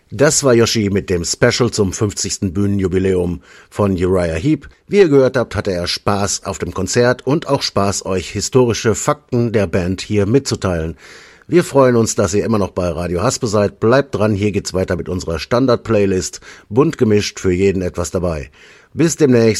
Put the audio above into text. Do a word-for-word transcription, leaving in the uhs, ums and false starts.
Das war Yoshi mit dem Special zum fünfzigsten Bühnenjubiläum von Uriah Heep. Wie ihr gehört habt, hatte er Spaß auf dem Konzert und auch Spaß, euch historische Fakten der Band hier mitzuteilen. Wir freuen uns, dass ihr immer noch bei Radio Haspe seid. Bleibt dran, hier geht's weiter mit unserer Standard-Playlist. Bunt gemischt, für jeden etwas dabei. Bis demnächst.